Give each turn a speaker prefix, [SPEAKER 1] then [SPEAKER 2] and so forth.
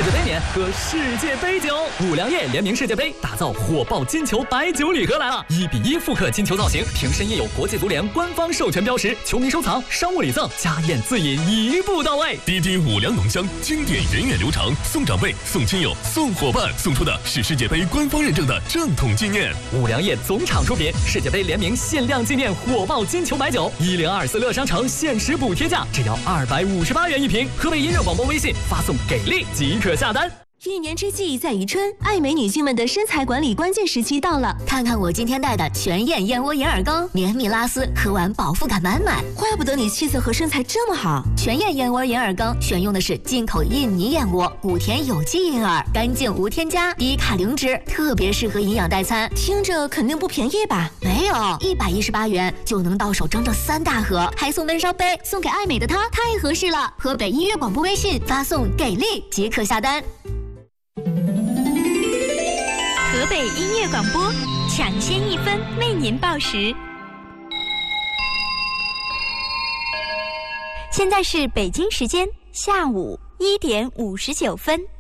[SPEAKER 1] 着杯面喝世界杯酒。五粮液联名世界杯，打造火爆金球白酒礼盒来了！1:1复刻金球造型，瓶身印有国际足联官方授权标识，球迷收藏、商务礼赠、家宴自饮一步到位。
[SPEAKER 2] 滴滴五粮浓香，经典源远流长，送长辈、送亲友、送伙伴，送出的是世界杯官方认证的正统纪念。
[SPEAKER 1] 五粮液总厂出品，世界杯联名限量纪念火爆金球白酒，1024乐商城限时补贴价，只要258元一瓶。河北音乐广播微信发送给力即可下单。
[SPEAKER 3] 一年之计在于春，爱美女性们的身材管理关键时期到了。
[SPEAKER 4] 看看我今天带的全燕燕窝银耳羹，绵密拉丝，喝完饱腹感满满。
[SPEAKER 3] 怪不得你气色和身材这么好。
[SPEAKER 4] 全燕燕窝银耳羹选用的是进口印尼燕窝，谷田有机银耳，干净无添加，低卡零脂，特别适合营养代餐。
[SPEAKER 3] 听着肯定不便宜吧？
[SPEAKER 4] 没有，118元就能到手整整3大盒，还送温烧杯，送给爱美的她太合适了。河北音乐广播微信发送给力即可下单。
[SPEAKER 5] 河北音乐广播抢先1分为您报时。现在是北京时间下午1点59分。